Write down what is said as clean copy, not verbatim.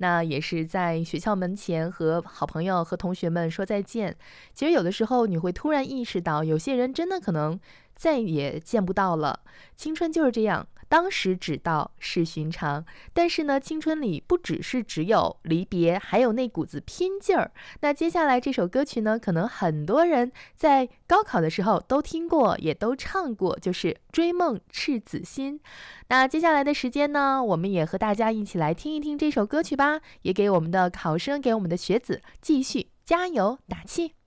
那也是在学校门前和好朋友和同学们说再见。其实有的时候你会突然意识到，有些人真的可能再也见不到了。青春就是这样，当时只道是寻常。但是呢，青春里不只有离别，还有那股子拼劲儿。那接下来这首歌曲呢，可能很多人在高考的时候都听过，也都唱过，就是《追梦赤子心》。那接下来的时间呢，我们也和大家一起来听一听这首歌曲吧，也给我们的考生，给我们的学子继续加油打气。